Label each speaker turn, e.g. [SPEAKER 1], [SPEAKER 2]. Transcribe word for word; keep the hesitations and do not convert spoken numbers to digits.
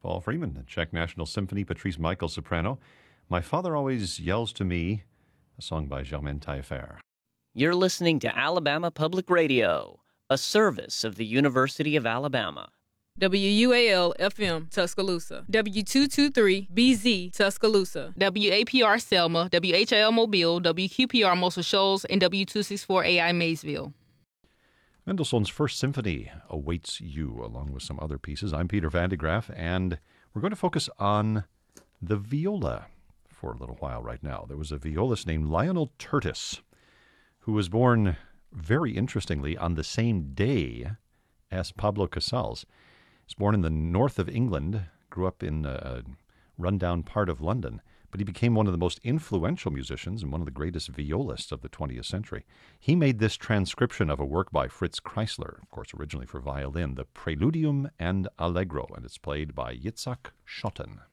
[SPEAKER 1] Paul Freeman, the Czech National Symphony, Patrice Michael, soprano. My Father Always Yells to Me, a song by Germaine Taillefer.
[SPEAKER 2] You're listening to Alabama Public Radio, a service of the University of Alabama.
[SPEAKER 3] W U A L F M Tuscaloosa, W two twenty-three B Z Tuscaloosa,
[SPEAKER 4] W A P R Selma, W H L Mobile, W Q P R Muscle Shoals, and W two sixty-four A I Maysville.
[SPEAKER 1] Mendelssohn's First Symphony awaits you, along with some other pieces. I'm Peter Van de Graaff, and we're going to focus on the viola for a little while right now. There was a violist named Lionel Tertis, who was born, very interestingly, on the same day as Pablo Casals. He was born in the north of England, grew up in a rundown part of London, but he became one of the most influential musicians and one of the greatest violists of the twentieth century. He made this transcription of a work by Fritz Kreisler, of course originally for violin, the Preludium and Allegro, and it's played by Yitzhak Schotten.